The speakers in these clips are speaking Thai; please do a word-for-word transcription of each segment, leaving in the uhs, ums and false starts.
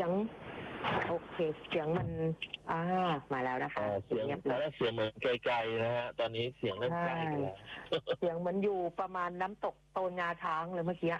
สียงโอเคเสียงมันอ่ามาแล้วนะคะเสียงเงียบตอนเลแรยกเสียงเหมือนไกลๆนะฮะตอนนี้เสียงเริ่มใกล้กันแล้วเสียงเหมือนอยู่ประมาณน้ำตกโตนงาช้างเลยเมื่อกี้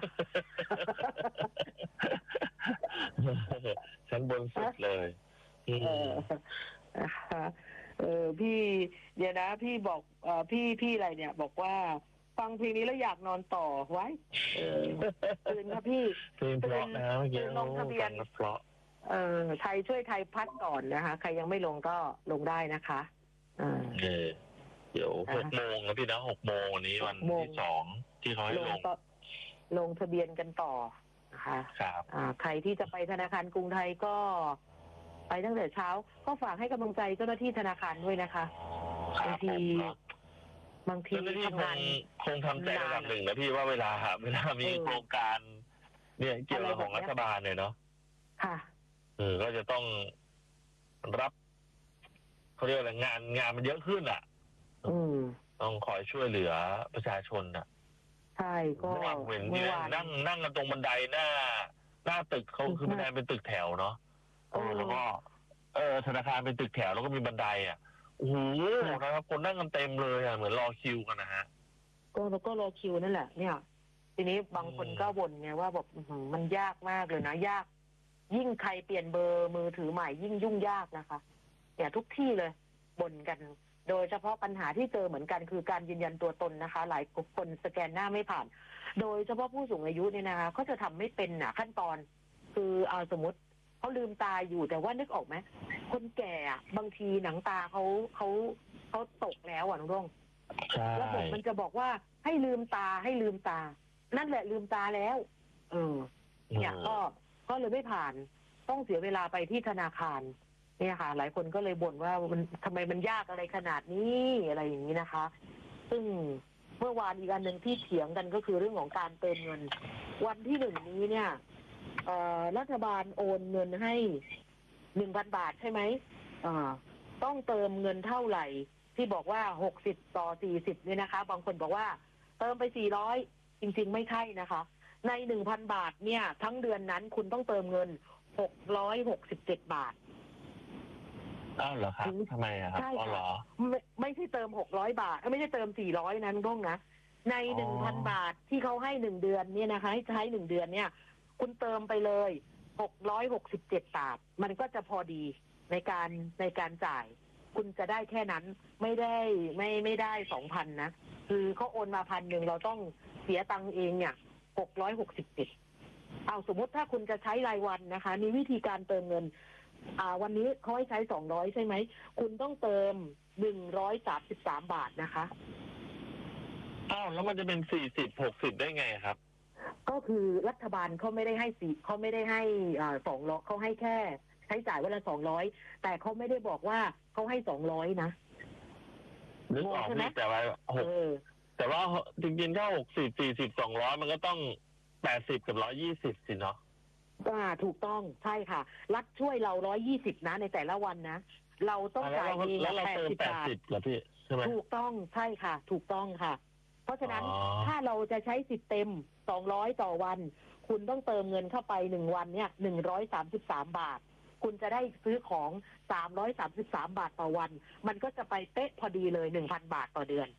ชั้นบนสุดเลยเออเออพี่เดี๋ยวนะพี่บอกเออพี่พี่อะไรเนี่ย บอกว่าฟังเพลงนี้แล้วอยากนอนต่อไว้เออตื่นครับพี่เพลงเพราะนะเมื่อกี้ตื่นลงทะเบียนเพราะเออไทยช่วยไทยพัดก่อนนะคะใครยังไม่ลงก็ลงได้นะคะอ่าเออเดี๋ยวหกโมงนะพี่นะหกโมงวันนี้วันที่สองที่เขาให้ลงก็ลงทะเบียนกันต่อนะคะครับอ่าใครที่จะไปธนาคารกรุงไทยก็ ไปตั้งแต่เช้า ก็ฝากให้กำลังใจเจ้าหน้าที่ธนาคารด้วยนะคะบางทีบางทีเจ้าหน้าที่คทำงาง นคงทำใจระดับหนึ่งนะพี่ว่าเวลาเวลามีโครงการ เนี่ยเกี่ยวกับของรัฐบาลเนี่ยเนาะค่ะเออก็จะต้องรับเขาเรียกอะไรงานงานมันเยอะขึ้นอ่ะอืมต้องคอยช่วยเหลือประชาชนอ่ะใช่ก็เมื่อวานเห็นเมื่ที่อวานนั่งนั่งกันตรงบันไดหน้า หน้าตึกเขาคือบันไดเป็นตึกแถวเนาะเออแล้วก็ เออธนาคารเป็นตึกแถวแล้วก็มีบันไดอ่ะโอ้โหนะครับคนนั่งกันเต็มเลยอ่ะเหมือนรอคิวกันนะฮะก็แล้วก็รอคิวนั่นแหละ เนี่ย ทีนี้บางคนก็บ่นไงว่าแบบมันยากมากเลยนะยาก ยิ่งใครเปลี่ยนเบอร์มือถือใหม่ยิ่งยุ่งยากนะคะเนี่ยทุกที่เลยบ่นกัน โดยเฉพาะปัญหาที่เจอเหมือนกันคือการยืนยันตัวตนนะคะ หลายคนสแกนหน้าไม่ผ่าน โดยเฉพาะผู้สูงอายุเนี่ยนะคะเขาจะทำไม่เป็นน่ะ ขั้นตอน คือเอาสมมติเขาลืมตาอยู่แต่ว่านึกออกไหมคนแก่อะบางทีหนังตาเขาเขาเขาตกแล้วอ่ะน้องร่งใช่ระบบมันจะบอกว่าให้ลืมตาให้ลืมตา นั่นแหละลืมตาแล้ว เออ เนี่ยก็ก็เลยไม่ผ่าน ต้องเสียเวลาไปที่ธนาคาร เนี่ยค่ะ หลายคนก็เลยบ่นว่ามันทำไมมันยากอะไรขนาดนี้อะไรอย่างนี้นะคะ ซึ่งเมื่อวานอีกอันหนึ่งที่เถียงกันก็คือเรื่องของการเติมเงิน วันที่หนึ่งนี้เนี่ยเอ่อรัฐบาลโอนเงินให้หนึ่งพันบาทใช่ไหมอ่าต้องเติมเงินเท่าไหร่ ที่บอกว่าหกสิบต่อสี่สิบเนี่ยนะคะ บางคนบอกว่าเติมไปสี่ร้อยจริงๆไม่ใช่นะคะ ในหนึ่งพันบาทเนี่ย ทั้งเดือนนั้นคุณต้องเติมเงินหกร้อยหกสิบเจ็ดบาทอ้าวเหรอครับทำไมอะครับใช่อ๋อเหรค่ะอไม่ไม่ใช่เติมหกร้อยบาทเอ้ยไม่ใช่เติมสี่ร้อยนะน้องนะ ในอ๋อหนึ่งพันบาทที่เขาให้หนึ่งเดือนเนี่ยนะคะให้ใช้หนึ่งเดือนเนี่ย คุณเติมไปเลยหกร้อยหกสิบเจ็ดบาท มันก็จะพอดีในการในการจ่าย คุณจะได้แค่นั้นไม่ได้ไม่ไม่ได้สองพันนะคือเขาโอนมาพันหนึ่งเราต้องเสียตังค์เองเนี่ยหกร้อยหกสิบเจ็ดเอาสมมติถ้าคุณจะใช้รายวันนะคะ มีวิธีการเติมเงิน อ่าวันนี้เขาให้ใช้สองร้อยใช่ไหมคุณต้องเติมหนึ่งร้อยสามสิบสามบาทนะคะอ้าวแล้วมันจะเป็นสี่สิบหกสิบได้ไงครับก็คือรัฐบาลเขาไม่ได้ให้สี่เขาไม่ได้ให้อ่าสองร้อยเขาให้แค่ใช้จ่ายวันละสองร้อยแต่เขาไม่ได้บอกว่าเขาให้สองร้อยนะนึกออกใช่ไหมพี่แต่ว่าหเอก อแต่ว่าจริงๆถ้าหกสิบสี่สิบสองร้อยมันก็ต้องแปดสิบกับร้อยยี่สิบสิเนาะอ่าถูกต้องใช่ค่ะ รัฐช่วยเราร้อยยี่สิบนะในแต่ละวันนะ เราต้องแล้วจ่ายเราเองแล้วเราแปดเติมสิบแปดบาทสิบเหรอพี่ใช่ไหมถูกต้องใช่ค่ะ ถูกต้องค่ะ เพราะฉะนั้นอ๋อถ้าเราจะใช้สิทธิ์เต็มสองร้อยต่อวัน คุณต้องเติมเงินเข้าไปหนึ่งวันเนี่ยหนึ่งร้อยสามสิบสามบาท คุณจะได้ซื้อของสามร้อยสามสิบสามบาทต่อวัน มันก็จะไปเป๊ะพอดีเลยหนึ่งพันบาทต่อเดือน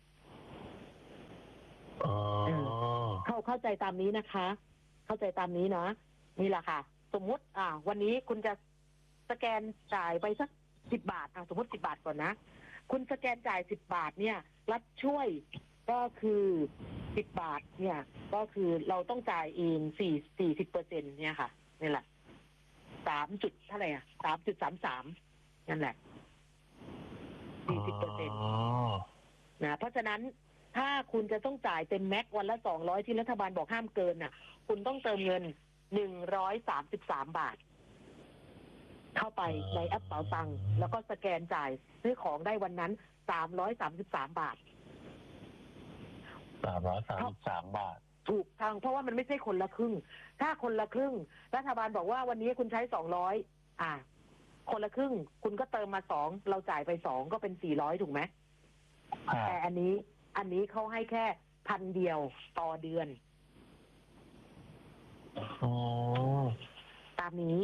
อ๋อเข้าเข้าใจตามนี้นะคะ เข้าใจตามนี้นะนี่แหละค่ะ สมมุติ อ่า วันนี้คุณจะสแกนจ่ายไปสักสิบบาทอ่าสมมติสิบบาทก่อนนะ คุณสแกนจ่ายสิบบาทเนี่ย รัฐช่วยก็คือสิบบาท เนี่ย ก็คือเราต้องจ่ายเองสี่สี่สิบเปอร์เซ็นเนี่ยค่ะนี่แหละสามจุดเท่าไหร่อ่ะสามจุดสามสามนั่นแหละสี่สิบเปอร์เซ็นนะเพราะฉะนั้นถ้าคุณจะต้องจ่ายเต็มแม็กวันละสองร้อยที่รัฐบาลบอกห้ามเกินน่ะ คุณต้องเติมเงินหนึ่งร้อยสามสิบสามบาท เข้าไปในแอปเป๋าตังค์แล้วก็สแกนจ่ายซื้อของได้วันนั้นสามร้อยสามสิบสามบาทสามร้อยสามสิบสามบาทถูกทางเพราะว่ามันไม่ใช่คนละครึ่ง ถ้าคนละครึ่งรัฐบาลบอกว่าวันนี้คุณใช้สองร้อยอ่า คนละครึ่ง คุณก็เติมมาสองเราจ่ายไปสองก็เป็นสี่ร้อยถูกไหมแต่อันนี้ อันนี้เขาให้แค่พันเดียวต่อเดือนอ๋อตามนี้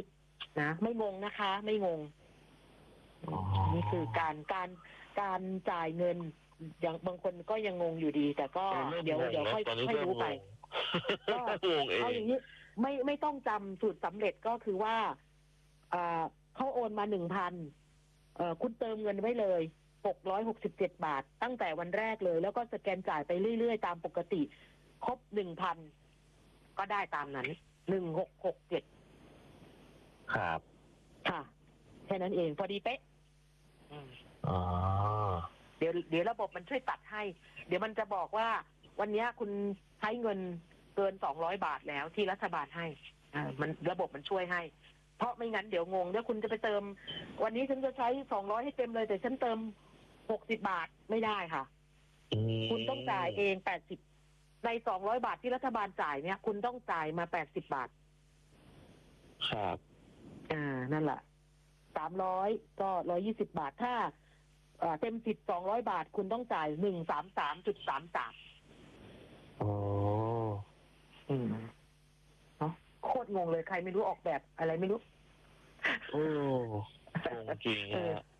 นะไม่งงนะคะ ไม่งงอ๋อนี่คือการการการจ่ายเงิน อย่างบางคนก็ยังงงอยู่ดี แต่ก็เออริ่มเดี๋ยวงงเดี๋ยวนะค่อยตอนนี้ค่อยเริ่มรู้ไปงงก็งงเอเอาอย่าง งนี้ไม่ไม่ต้องจำสูตรสำเร็จก็คือว่าอ่าเขาโอนมาหนึ่งพันเอ่อคุณเติมเงินไว้เลยหกร้อยหกสิบเจ็ดบาท ตั้งแต่วันแรกเลย แล้วก็สแกนจ่ายไปเรื่อยๆ ตามปกติ ครบหนึ่งพันก็ได้ตามนั้นหนึ่งหกหกเจ็ดครับค่ะ แค่นั้นเอง พอดีเป๊ะอืมอ๋อเดี๋ยวเดี๋ยวระบบมันช่วยตัดให้ เดี๋ยวมันจะบอกว่า วันนี้คุณใช้เงินเกินสองร้อยบาทแล้วที่รัฐบาลให้อ่ามันระบบมันช่วยให้ เพราะไม่งั้นเดี๋ยวงงเดี๋ยวคุณจะไปเติม วันนี้ฉันจะใช้สองร้อยให้เต็มเลยแต่ฉันเติมหกสิบบาทไม่ได้ค่ะอืมคุณต้องจ่ายเองแปดสิบในสองร้อยบาทที่รัฐบาลจ่ายเนี่ย คุณต้องจ่ายมาแปดสิบบาทครับอ่านั่นแหละสามร้อยก็ร้อยยี่สิบบาทถ้าเอ่อเต็มสิบสองร้อยบาท คุณต้องจ่ายหนึ่งสามสามจุดสามสามอ๋ออืมเนาะโคตรงงเลยใครไม่รู้ออกแบบอะไรไม่รู้โอ้งงจริงเออฮะ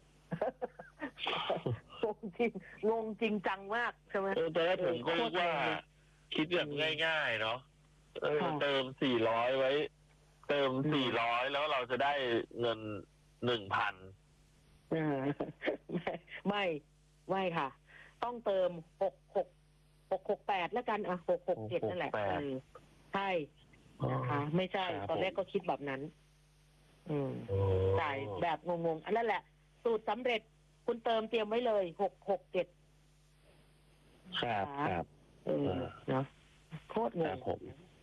งงจริงงงจริงจังมากใช่ไหมเออตอนแรกผมก็นึกว่าโคตรงงเลยคิดแบบง่ายๆเนาะเออค่ะเติมสี่ร้อยไว้ เติมอืมสี่ร้อยแล้วเราจะได้เงินหนึ่งพันเออไม่ไม่ไม่ค่ะ ต้องเติมหกหกหกหกแปดแล้วกันอ่ะหกหกเจ็ดนั่นแหละหกหกแปดเออใช่นะคะไม่ใช่ครับตอนแรกก็คิดแบบนั้น อืมโอ้จ่ายแบบงงๆอันนั้นแหละ สูตรสำเร็จคุณเติมเตรียมไว้เลยหกหกเจ็ดครับครับเออเนาะโคตรงครังบผม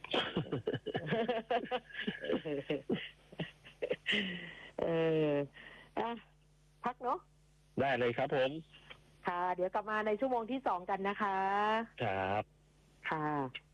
เอออ่ะพักเนาะได้เลยครับผมค่ะ เดี๋ยวกลับมาในชั่วโมงที่สองกันนะคะครับค่ะ